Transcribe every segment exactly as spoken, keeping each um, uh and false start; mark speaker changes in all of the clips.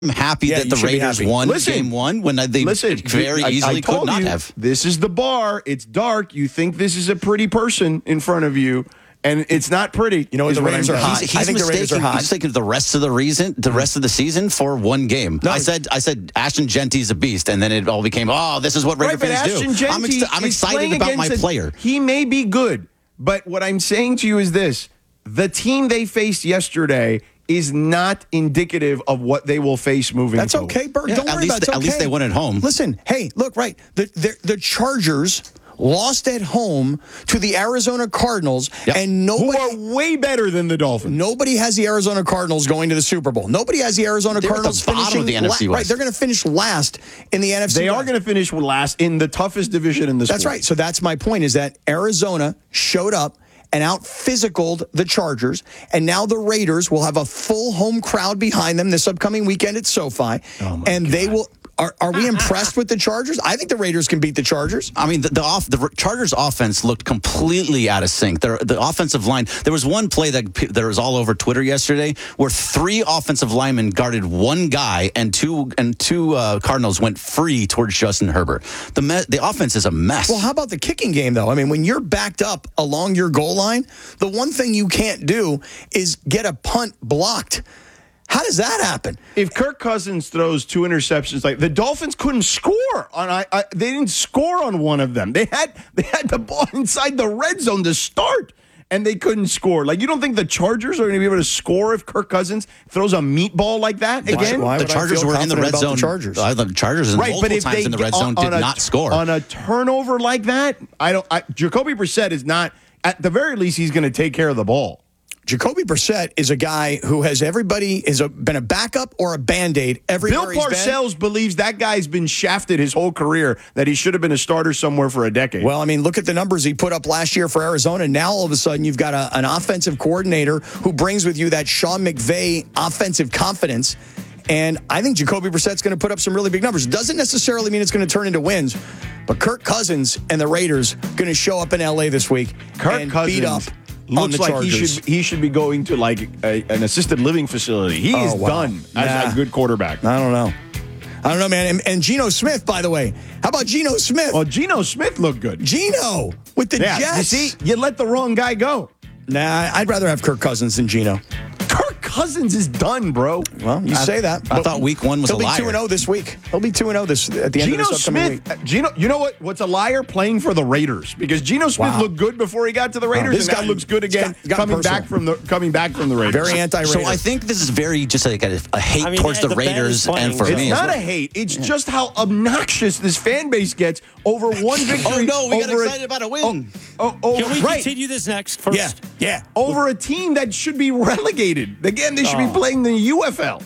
Speaker 1: I'm happy
Speaker 2: Yeah,
Speaker 1: that
Speaker 2: you
Speaker 1: the
Speaker 2: should be
Speaker 1: Raiders
Speaker 2: happy.
Speaker 1: won
Speaker 3: Listen,
Speaker 1: game one when they
Speaker 3: Listen,
Speaker 1: very
Speaker 3: I- I
Speaker 1: easily
Speaker 3: told
Speaker 1: could not
Speaker 3: you,
Speaker 1: have.
Speaker 3: This is the bar. It's dark. You think this is a pretty person in front of you, and it's not pretty.
Speaker 2: You know,
Speaker 3: is
Speaker 2: the
Speaker 3: what
Speaker 2: Raiders
Speaker 3: I'm
Speaker 2: are
Speaker 3: saying.
Speaker 2: hot.
Speaker 1: He's,
Speaker 2: I
Speaker 1: he's
Speaker 2: think the Raiders
Speaker 1: mistaken.
Speaker 2: are hot.
Speaker 1: He's taking the rest of the reason, the rest of the season for one game.
Speaker 2: No,
Speaker 1: I said, I said, Ashton Genty's a beast, and then it all became, oh, this is what Raider
Speaker 3: Right, but
Speaker 1: fans
Speaker 3: Ashton
Speaker 1: do. I'm,
Speaker 3: Genty
Speaker 1: ex- I'm
Speaker 3: is
Speaker 1: excited
Speaker 3: playing
Speaker 1: about my
Speaker 3: against a-
Speaker 1: player.
Speaker 3: He may be good, but what I'm saying to you is this: the team they faced yesterday is not indicative of what they will face moving
Speaker 2: That's
Speaker 3: forward.
Speaker 2: okay, Bert.
Speaker 1: Yeah,
Speaker 2: Don't
Speaker 1: at
Speaker 2: worry
Speaker 1: least
Speaker 2: about it. It's
Speaker 1: they- at
Speaker 2: okay.
Speaker 1: least they won at home.
Speaker 2: Listen, hey, look, right. The, the, the Chargers lost at home to the Arizona Cardinals,
Speaker 1: Yep.
Speaker 2: and
Speaker 3: Who
Speaker 2: nobody...
Speaker 3: are way better than the Dolphins.
Speaker 2: Nobody has the Arizona Cardinals going to the Super Bowl. Nobody has the Arizona
Speaker 1: They're at the
Speaker 2: Cardinals
Speaker 1: bottom
Speaker 2: finishing
Speaker 1: of the N F C
Speaker 2: la-
Speaker 1: West.
Speaker 2: Right, they're going to finish last in the N F C
Speaker 3: They are
Speaker 2: West.
Speaker 3: going to finish last in the toughest division in the sport.
Speaker 2: That's right. So that's my point, is that Arizona showed up and out-physicaled the Chargers, and now the Raiders will have a full home crowd behind them this upcoming weekend at SoFi,
Speaker 3: Oh,
Speaker 2: and they will... Are, are we impressed with the Chargers? I think the Raiders can beat the Chargers.
Speaker 1: I mean, the the, off, the Chargers' offense looked completely out of sync. Their, the offensive line, there was one play that that was all over Twitter yesterday where three offensive linemen guarded one guy, and two and two uh, Cardinals went free towards Justin Herbert. The me- the offense is a mess.
Speaker 2: Well, how about the kicking game, though? I mean, when you're backed up along your goal line, the one thing you can't do is get a punt blocked. How does that happen?
Speaker 3: If Kirk Cousins throws two interceptions, like the Dolphins couldn't score on, I, I they didn't score on one of them. They had they had the ball inside the red zone to start, and they couldn't score. Like, you don't think the Chargers are going to be able to score if Kirk Cousins throws a meatball like that again?
Speaker 2: why
Speaker 1: the
Speaker 2: would I
Speaker 1: Chargers
Speaker 2: feel
Speaker 1: were in the
Speaker 2: confident
Speaker 1: red
Speaker 2: about
Speaker 1: zone.
Speaker 2: the Chargers?
Speaker 1: Uh, the Chargers in
Speaker 3: Right,
Speaker 1: multiple
Speaker 3: but if
Speaker 1: times
Speaker 3: they
Speaker 1: in the red
Speaker 3: on-
Speaker 1: zone
Speaker 3: on
Speaker 1: did
Speaker 3: a-
Speaker 1: not score.
Speaker 3: on a turnover like that, I don't. I, Jacoby Brissett is not. At the very least, he's going to take care of the ball.
Speaker 2: Jacoby Brissett is a guy who has everybody is a, been a backup or a Band-Aid everywhere
Speaker 3: Bill
Speaker 2: he's been.
Speaker 3: Parcells believes that guy's been shafted his whole career, that he should have been a starter somewhere for a decade.
Speaker 2: Well, I mean, look at the numbers he put up last year for Arizona. Now, all of a sudden, you've got a, an offensive coordinator who brings with you that Sean McVay offensive confidence. And I think Jacoby Brissett's going to put up some really big numbers. Doesn't necessarily mean it's going to turn into wins, but Kirk Cousins and the Raiders going to show up in L A this week
Speaker 3: Kirk
Speaker 2: and
Speaker 3: Cousins
Speaker 2: beat up on
Speaker 3: looks
Speaker 2: the
Speaker 3: like
Speaker 2: Chargers.
Speaker 3: he should he should be going to like a, an assisted living facility. He is
Speaker 2: Oh, wow.
Speaker 3: done as
Speaker 2: Nah.
Speaker 3: a good quarterback.
Speaker 2: I don't know. I don't know, man. And, and Geno Smith, by the way. How about Geno Smith?
Speaker 3: Well, Geno Smith looked good.
Speaker 2: Geno with the
Speaker 3: Yeah, you
Speaker 2: Jets.
Speaker 3: see, you let the wrong guy go.
Speaker 2: Nah, I'd rather have Kirk Cousins than Geno.
Speaker 3: Kirk Cousins is done, bro.
Speaker 2: Well, you
Speaker 1: I-
Speaker 2: say that.
Speaker 1: I
Speaker 2: but
Speaker 1: thought week one was
Speaker 2: he'll
Speaker 1: a
Speaker 2: be
Speaker 1: liar.
Speaker 2: two and oh this week. He'll be two and oh this at the end
Speaker 3: Geno
Speaker 2: of this upcoming
Speaker 3: Smith,
Speaker 2: week.
Speaker 3: uh, Geno, you know what? What's a liar? Playing for the Raiders, because Geno Smith
Speaker 2: Wow.
Speaker 3: looked good before he got to the Raiders,
Speaker 2: this
Speaker 3: and now
Speaker 2: guy-
Speaker 3: looks good
Speaker 2: this
Speaker 3: again
Speaker 2: guy- got
Speaker 3: coming
Speaker 2: personal.
Speaker 3: back from the coming back from the Raiders.
Speaker 2: Very anti-Raider.
Speaker 1: So I think this is very just like a, a hate
Speaker 4: I mean,
Speaker 1: towards
Speaker 4: yeah,
Speaker 1: the
Speaker 4: the band
Speaker 1: Raiders
Speaker 4: is playing,
Speaker 1: and for
Speaker 4: so-
Speaker 1: me.
Speaker 3: It's
Speaker 1: as
Speaker 3: not
Speaker 1: well.
Speaker 3: a hate. It's just how obnoxious this fan base gets over one victory.
Speaker 1: Oh no, we got
Speaker 3: over
Speaker 1: excited
Speaker 3: a,
Speaker 1: about a win.
Speaker 3: Oh, oh,
Speaker 4: Can we
Speaker 3: right.
Speaker 4: continue this next first?
Speaker 2: yeah, yeah.
Speaker 3: Over a team that should be relegated. Again, they should be
Speaker 4: Oh.
Speaker 3: playing the U F L.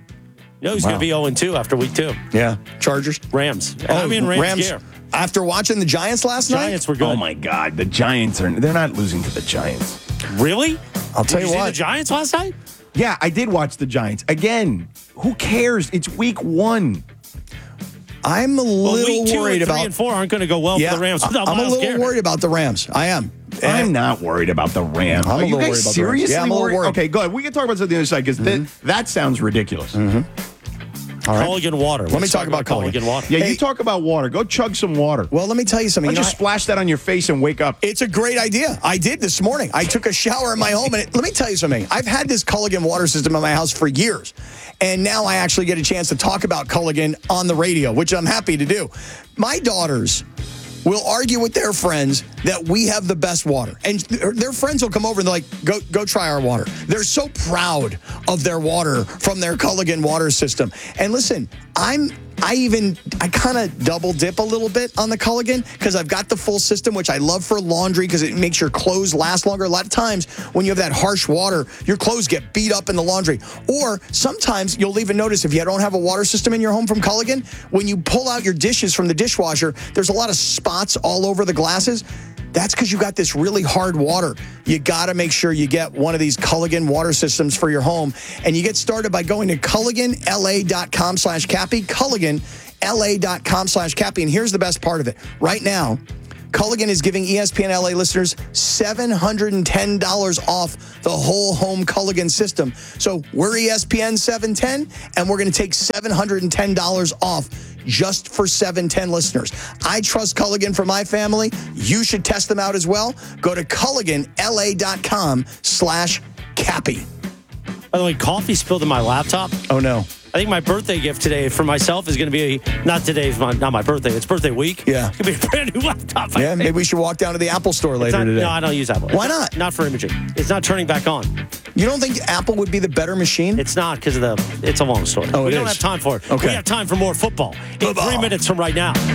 Speaker 4: You know, he's
Speaker 2: Wow.
Speaker 4: going to be oh and two after week two.
Speaker 2: Yeah, Chargers.
Speaker 4: Rams. I'm in Rams, gear.
Speaker 2: After watching the Giants last
Speaker 4: Giants were good.
Speaker 3: Oh my God, the Giants are they're not losing to the Giants.
Speaker 4: Really?
Speaker 2: I'll tell
Speaker 4: Did
Speaker 2: you
Speaker 4: see
Speaker 2: what.
Speaker 4: the Giants last night?
Speaker 3: Yeah, I did watch the Giants. Again, who cares? It's week one.
Speaker 2: night, I'm a
Speaker 4: Well,
Speaker 2: little
Speaker 4: week two
Speaker 2: worried
Speaker 4: and three
Speaker 2: about.
Speaker 4: and four aren't going to go well
Speaker 2: yeah,
Speaker 4: for the Rams without
Speaker 2: I'm a
Speaker 4: Myles
Speaker 2: little
Speaker 4: Garrett.
Speaker 2: worried about the Rams. I am.
Speaker 3: I'm not worried about the Rams.
Speaker 2: I'm a
Speaker 3: Are you
Speaker 2: little
Speaker 3: guys
Speaker 2: worried about the Rams.
Speaker 3: seriously
Speaker 2: Yeah, I'm a little
Speaker 3: worried?
Speaker 2: worried.
Speaker 3: Okay, go ahead. We can talk about something on the other side because
Speaker 2: Mm-hmm.
Speaker 3: that sounds ridiculous.
Speaker 2: All right.
Speaker 4: Culligan water.
Speaker 2: Let me
Speaker 4: Let's
Speaker 2: talk about Culligan.
Speaker 4: Culligan water.
Speaker 3: Yeah,
Speaker 2: Hey.
Speaker 3: you talk about water. Go chug some water.
Speaker 2: Well, let me tell you something.
Speaker 3: Why
Speaker 2: You
Speaker 3: don't
Speaker 2: know,
Speaker 3: you splash that on your face and wake up?
Speaker 2: It's a great idea. I did this morning. I took a shower in my home, and it, let me tell you something. I've had this Culligan water system in my house for years, and now I actually get a chance to talk about Culligan on the radio, which I'm happy to do. My daughters will argue with their friends that we have the best water, and their their friends will come over and they're like, "Go, go try our water." They're so proud of their water from their Culligan water system. And listen, I'm. I even, I kind of double dip a little bit on the Culligan because I've got the full system, which I love for laundry because it makes your clothes last longer. A lot of times when you have that harsh water, your clothes get beat up in the laundry. Or sometimes you'll even notice if you don't have a water system in your home from Culligan, when you pull out your dishes from the dishwasher, there's a lot of spots all over the glasses. That's because you got this really hard water. You got to make sure you get one of these Culligan water systems for your home. And you get started by going to Culligan L A dot com slash Cappy, Culligan L A dot com slash Cappy. And here's the best part of it. Right now, Culligan is giving E S P N L A listeners seven hundred ten dollars off the whole home Culligan system. So we're E S P N seven ten, and we're going to take seven hundred ten dollars off just for seven ten listeners. I trust Culligan for my family. You should test them out as well. Go to Culligan L A dot com slash Cappy.
Speaker 4: By the way, coffee spilled in my laptop.
Speaker 2: Oh, no.
Speaker 4: I think my birthday gift today for myself is going to be a, not today's my, not my birthday. It's birthday week.
Speaker 2: Yeah.
Speaker 4: It's going to be a brand new laptop. I
Speaker 2: Yeah,
Speaker 4: think.
Speaker 2: maybe we should walk down to the Apple store later
Speaker 4: not,
Speaker 2: today.
Speaker 4: No, I don't use Apple.
Speaker 2: Why
Speaker 4: It's
Speaker 2: not?
Speaker 4: Not for imaging. It's not turning back on.
Speaker 2: You don't think Apple would be the better machine?
Speaker 4: It's not because of the. It's a long story.
Speaker 2: Oh,
Speaker 4: we
Speaker 2: it
Speaker 4: don't
Speaker 2: is.
Speaker 4: have time for it.
Speaker 2: Okay.
Speaker 4: We have time for more football in
Speaker 2: Football.
Speaker 4: three minutes from right now.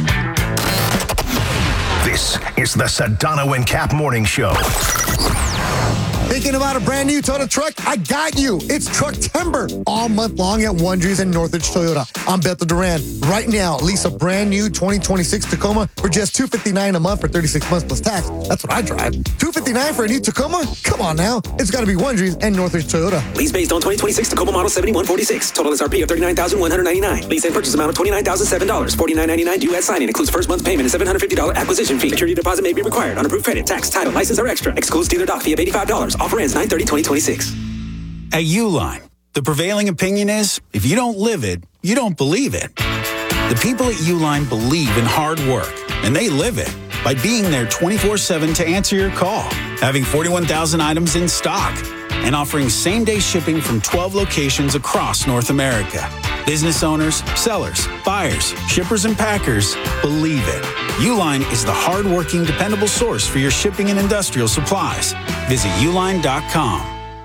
Speaker 5: This is the Sedano and Cap Morning Show.
Speaker 6: Thinking about a brand new Toyota truck? I got you. It's Truck Timber all month long at Wondries and Northridge Toyota. I'm Beto Duran. Right now, lease a brand new twenty twenty-six Tacoma for just two hundred fifty-nine dollars a month for thirty-six months plus tax. That's what I drive. two hundred fifty-nine dollars for a new Tacoma? Come on now. It's got to be Wondries and Northridge Toyota.
Speaker 7: Lease based on twenty twenty-six Tacoma model seventy-one forty-six. Total S R P of thirty-nine thousand one hundred ninety-nine dollars. Lease and purchase amount of twenty-nine thousand seven dollars. forty-nine ninety-nine due at signing. Includes first month's payment and seven hundred fifty dollars acquisition fee. Security deposit may be required. On approved credit, tax, title, license, or extra. Excludes dealer dock fee of eighty-five dollars. Offer ends nine thirty twenty twenty-six.
Speaker 8: At Uline, the prevailing opinion is if you don't live it, you don't believe it. The people at Uline believe in hard work, and they live it by being there twenty-four seven to answer your call, having forty-one thousand items in stock, and offering same-day shipping from twelve locations across North America. Business owners, sellers, buyers, shippers, and packers believe it. Uline is the hard-working, dependable source for your shipping and industrial supplies. Visit uline dot com.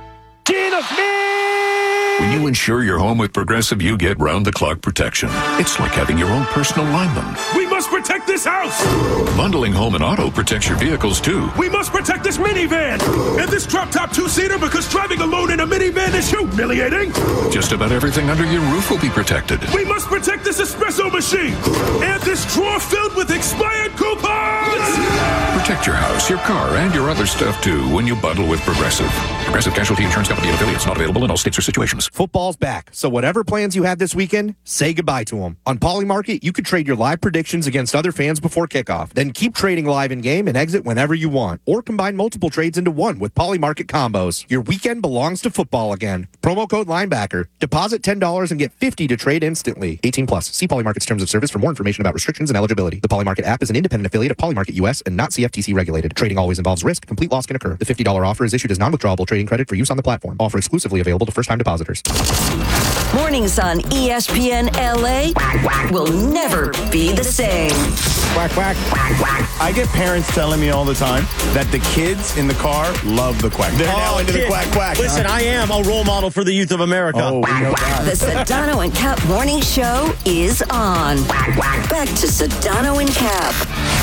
Speaker 9: When you insure your home with Progressive, you get round-the-clock protection. It's like having your own personal lineman.
Speaker 10: We must protect this house!
Speaker 9: Bundling home and auto protects your vehicles, too.
Speaker 10: We must protect this minivan! And this drop-top two-seater because driving alone in a minivan is humiliating!
Speaker 9: Just about everything under your roof will be protected.
Speaker 10: We must protect this espresso machine! And this drawer filled with expired coupons!
Speaker 9: Protect your house, your car, and your other stuff, too, when you bundle with Progressive. Progressive Casualty Insurance Company and affiliates. Not available in all states or situations.
Speaker 11: Football's back, so whatever plans you have this weekend, say goodbye to them. On Polymarket, you can trade your live predictions against other fans before kickoff. Then keep trading live in-game and exit whenever you want. Or combine multiple trades into one with Polymarket combos. Your weekend belongs to football again. Promo code Linebacker. Deposit ten dollars and get fifty dollars to trade instantly. eighteen plus. See Polymarket's terms of service for more information about restrictions and eligibility. The Polymarket app is an independent affiliate of Polymarket U S and not C F T C regulated. Trading always involves risk. Complete loss can occur. The fifty dollars offer is issued as non-withdrawable trading credit for use on the platform. Offer exclusively available to first-time depositors.
Speaker 12: Mornings on E S P N L A will never be the same.
Speaker 3: Quack, quack. I get parents telling me all the time that the kids in the car love the quack.
Speaker 2: They're now into the
Speaker 4: kid.
Speaker 2: quack quack.
Speaker 4: Listen,
Speaker 2: huh?
Speaker 4: I am a role model for the youth of America.
Speaker 2: Oh, we know that.
Speaker 12: The Sedano and Cap Morning Show is on. Back to Sedano and Cap.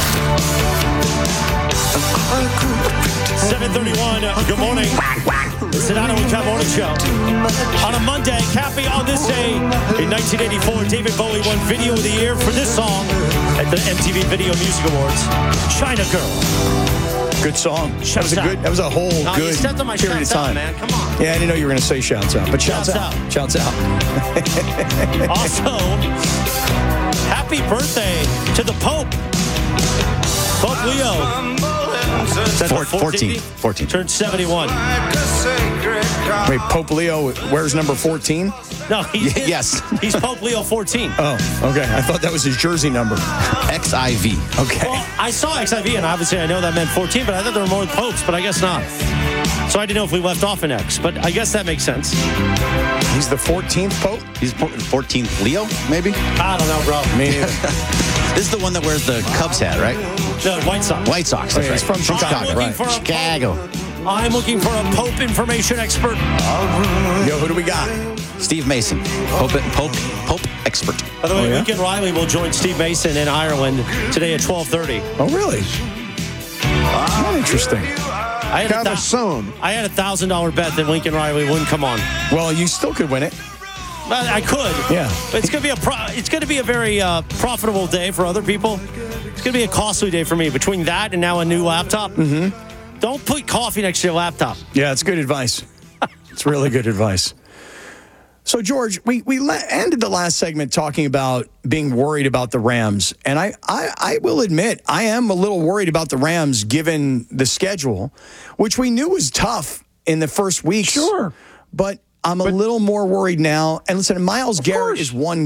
Speaker 4: seven thirty-one, uh, good morning. The Sedano and Cap Morning Show. On a Monday, Cappy, on this day in nineteen eighty-four, David Bowie won Video of the Year for this song at the M T V Video Music Awards. China Girl.
Speaker 2: Good song. That was a
Speaker 4: Shouts
Speaker 2: good.
Speaker 4: out.
Speaker 2: That was a whole
Speaker 4: No, you
Speaker 2: good
Speaker 4: stepped on my
Speaker 2: period of
Speaker 4: shouts out,
Speaker 2: time.
Speaker 4: man. Come on.
Speaker 2: Yeah, I didn't know you were going to say shouts out, but shouts,
Speaker 4: Shouts
Speaker 2: out.
Speaker 4: out.
Speaker 2: Shouts out.
Speaker 4: Also, happy birthday to the Pope. Pope Leo. Is that
Speaker 1: Four-
Speaker 4: the
Speaker 1: fourteen. fourteen.
Speaker 4: Turned seventy-one.
Speaker 2: Wait, Pope Leo, where's number fourteen?
Speaker 4: No, he,
Speaker 1: Yes.
Speaker 4: he's Pope Leo fourteen.
Speaker 2: Oh, okay. I thought that was his jersey number.
Speaker 1: X I V.
Speaker 2: Okay.
Speaker 4: Well, I saw X I V, and obviously I know that meant fourteen, but I thought there were more popes, but I guess not. So I didn't know if we left off an X, but I guess that makes sense.
Speaker 2: He's the fourteenth Pope?
Speaker 1: He's fourteenth Leo, maybe?
Speaker 4: I don't know, bro.
Speaker 2: Me neither.
Speaker 1: This is the one that wears the Cubs hat, right?
Speaker 4: No, White Sox.
Speaker 1: White Sox.
Speaker 2: Oh, yeah,
Speaker 1: That's
Speaker 2: he's
Speaker 1: right.
Speaker 2: from
Speaker 4: I'm
Speaker 2: Chicago,
Speaker 4: looking
Speaker 2: right.
Speaker 4: for a
Speaker 1: Chicago.
Speaker 4: Pope. I'm looking for a Pope information expert.
Speaker 2: Yo, who do we got?
Speaker 1: Steve Mason, Pope, Pope, Pope expert.
Speaker 4: By the way,
Speaker 2: Oh, yeah?
Speaker 4: Lincoln Riley will join Steve Mason in Ireland today at twelve thirty.
Speaker 2: Oh, really? Not interesting.
Speaker 4: I had a, thou-
Speaker 3: Cabazon.
Speaker 4: I had a thousand dollar bet that Lincoln Riley wouldn't come on.
Speaker 2: Well, you still could win it.
Speaker 4: Well, I could.
Speaker 2: Yeah.
Speaker 4: But it's gonna be a pro- it's gonna be a very uh, profitable day for other people. It's gonna be a costly day for me. Between that and now a new laptop. Mm-hmm. Don't put coffee next to your laptop.
Speaker 2: Yeah, it's good advice. It's really good advice. So, George, we, we le- ended the last segment talking about being worried about the Rams. And I, I, I will admit, I am a little worried about the Rams given the schedule, which we knew was tough in the first week.
Speaker 3: Sure.
Speaker 2: But I'm a little more worried now. And listen, Miles Garrett is one